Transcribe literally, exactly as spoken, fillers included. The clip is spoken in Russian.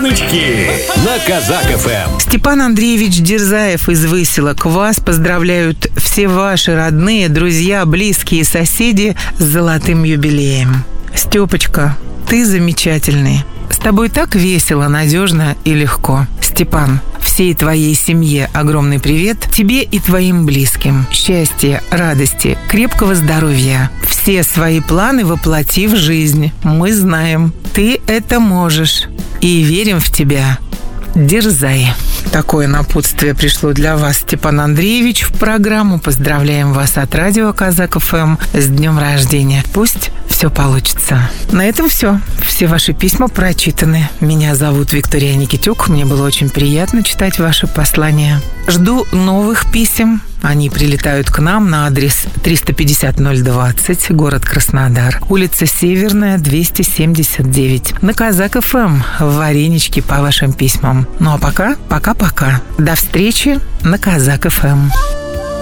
Девочки на Казак эф эм. Степан Андреевич Дерзаев из Выселок. Вас поздравляют все ваши родные, друзья, близкие, соседи с золотым юбилеем. Степочка, ты замечательный. С тобой так весело, надежно и легко. Степан, всей твоей семье огромный привет. Тебе и твоим близким. Счастья, радости, крепкого здоровья. Все свои планы воплоти в жизнь. Мы знаем, ты это можешь. И верим в тебя. Дерзай. Такое напутствие пришло для вас, Степан Андреевич, в программу. Поздравляем вас от радио Казак эф эм с днем рождения. Пусть все получится. На этом все. Все ваши письма прочитаны. Меня зовут Виктория Никитюк. Мне было очень приятно читать ваши послания. Жду новых писем. Они прилетают к нам на адрес триста пятьдесят ноль двадцать, город Краснодар, улица Северная, двести семьдесят девять. На Казак эф эм в Вареничке по вашим письмам. Ну а пока, пока-пока. До встречи на Казак эф эм.